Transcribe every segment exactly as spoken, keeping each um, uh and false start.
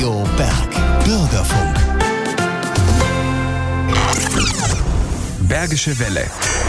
Berg, Bürgerfunk. Bergische Welle.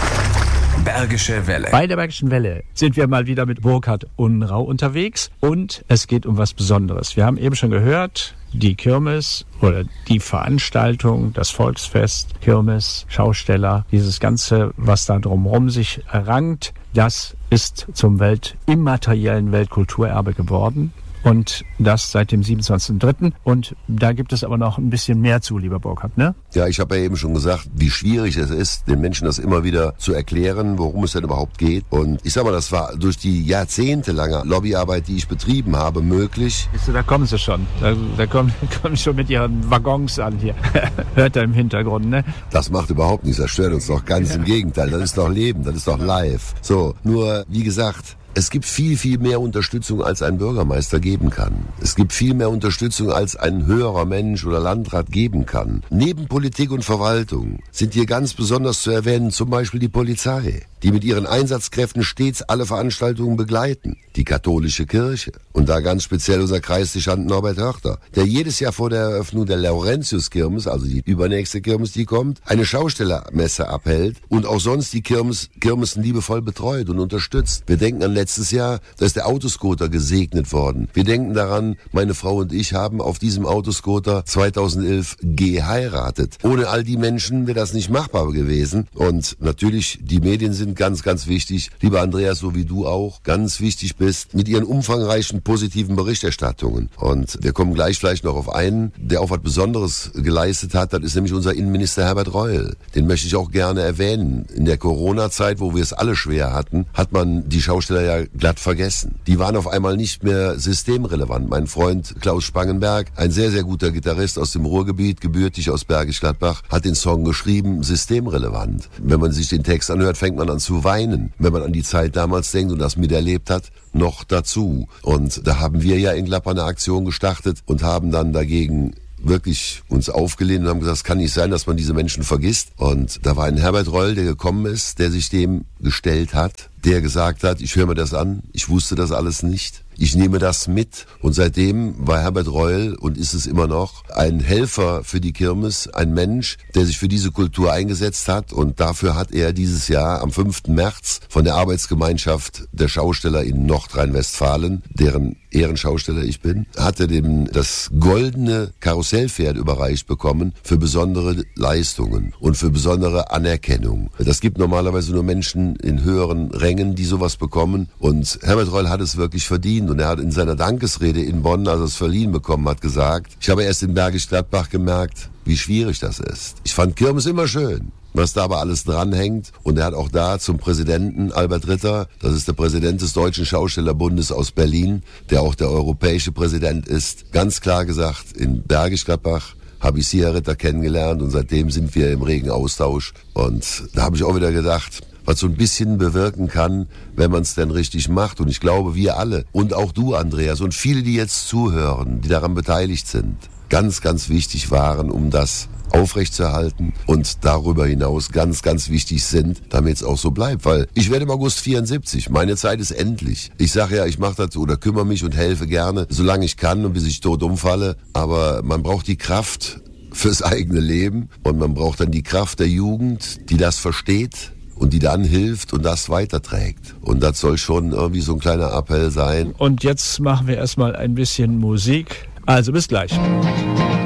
Bergische Welle. Bei der Bergischen Welle sind wir mal wieder mit Burkhard Unrau unterwegs und es geht um was Besonderes. Wir haben eben schon gehört, die Kirmes oder die Veranstaltung, das Volksfest, Kirmes, Schausteller, dieses Ganze, was da drumherum sich rankt, das ist zum Welt, immateriellen Weltkulturerbe geworden. Und das seit dem siebenundzwanzigsten dritten Und da gibt es aber noch ein bisschen mehr zu, lieber Burkhard, ne? Ja, ich habe ja eben schon gesagt, wie schwierig es ist, den Menschen das immer wieder zu erklären, worum es denn überhaupt geht. Und ich sag mal, das war durch die jahrzehntelange Lobbyarbeit, die ich betrieben habe, möglich. Siehst du, da kommen sie schon. Da, da kommen, kommen schon mit ihren Waggons an hier. Hört er im Hintergrund, ne? Das macht überhaupt nichts, das stört uns doch ganz ja. Im Gegenteil. Das ist doch Leben, das ist doch live. So, nur, wie gesagt, es gibt viel, viel mehr Unterstützung, als ein Bürgermeister geben kann. Es gibt viel mehr Unterstützung, als ein höherer Mensch oder Landrat geben kann. Neben Politik und Verwaltung sind hier ganz besonders zu erwähnen zum Beispiel die Polizei, die mit ihren Einsatzkräften stets alle Veranstaltungen begleiten. Die katholische Kirche und da ganz speziell unser Kreisdechant Norbert Hörter, der jedes Jahr vor der Eröffnung der Laurentius-Kirmes, also die übernächste Kirmes, die kommt, eine Schaustellermesse abhält und auch sonst die Kirmes, Kirmesen liebevoll betreut und unterstützt. Wir denken an letztes Jahr, da ist der Autoscooter gesegnet worden. Wir denken daran, meine Frau und ich haben auf diesem Autoscooter zweitausendelf geheiratet. Ohne all die Menschen wäre das nicht machbar gewesen. Und natürlich, die Medien sind ganz, ganz wichtig. Lieber Andreas, so wie du auch, ganz wichtig bist, mit ihren umfangreichen positiven Berichterstattungen. Und wir kommen gleich vielleicht noch auf einen, der auch was Besonderes geleistet hat. Das ist nämlich unser Innenminister Herbert Reul. Den möchte ich auch gerne erwähnen. In der Corona-Zeit, wo wir es alle schwer hatten, hat man die Schausteller ja glatt vergessen. Die waren auf einmal nicht mehr systemrelevant. Mein Freund Klaus Spangenberg, ein sehr, sehr guter Gitarrist aus dem Ruhrgebiet, gebürtig aus Bergisch Gladbach, hat den Song geschrieben, systemrelevant. Wenn man sich den Text anhört, fängt man an zu weinen, wenn man an die Zeit damals denkt und das miterlebt hat, noch dazu. Und da haben wir ja in Gladbach eine Aktion gestartet und haben dann dagegen wirklich uns aufgelehnt und haben gesagt, es kann nicht sein, dass man diese Menschen vergisst. Und da war ein Herbert Reul, der gekommen ist, der sich dem gestellt hat, der gesagt hat, ich höre mir das an, ich wusste das alles nicht, ich nehme das mit. Und seitdem war Herbert Reul und ist es immer noch ein Helfer für die Kirmes, ein Mensch, der sich für diese Kultur eingesetzt hat. Und dafür hat er dieses Jahr am fünften März von der Arbeitsgemeinschaft der Schausteller in Nordrhein-Westfalen, deren Ehrenschausteller ich bin, hat er dem das goldene Karussellpferd überreicht bekommen für besondere Leistungen und für besondere Anerkennung. Das gibt normalerweise nur Menschen in höheren Rängen, die sowas bekommen. Und Herbert Reul hat es wirklich verdient. Und er hat in seiner Dankesrede in Bonn, als er es verliehen bekommen hat, gesagt, ich habe erst in Bergisch Gladbach gemerkt, wie schwierig das ist. Ich fand Kirmes immer schön, was da aber alles dranhängt. Und er hat auch da zum Präsidenten Albert Ritter, das ist der Präsident des Deutschen Schaustellerbundes aus Berlin, der auch der europäische Präsident ist, ganz klar gesagt, in Bergisch Gladbach habe ich Sie, Herr Ritter, kennengelernt und seitdem sind wir im regen Austausch. Und da habe ich auch wieder gedacht, was so ein bisschen bewirken kann, wenn man es denn richtig macht. Und ich glaube, wir alle und auch du, Andreas, und viele, die jetzt zuhören, die daran beteiligt sind, ganz, ganz wichtig waren, um das aufrechtzuerhalten und darüber hinaus ganz, ganz wichtig sind, damit es auch so bleibt. Weil ich werde im August vierundsiebzig, meine Zeit ist endlich. Ich sage ja, ich mache das oder kümmere mich und helfe gerne, solange ich kann und bis ich tot umfalle. Aber man braucht die Kraft fürs eigene Leben und man braucht dann die Kraft der Jugend, die das versteht und die dann hilft und das weiterträgt. Und das soll schon irgendwie so ein kleiner Appell sein. Und jetzt machen wir erstmal ein bisschen Musik. Also bis gleich.